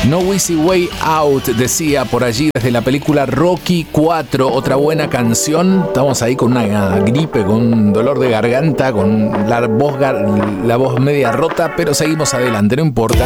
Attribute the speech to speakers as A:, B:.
A: No Easy Way Out, decía por allí desde la película Rocky 4, otra buena canción. Estamos ahí con una gripe, con un dolor de garganta, con la voz media rota, pero seguimos adelante, no importa.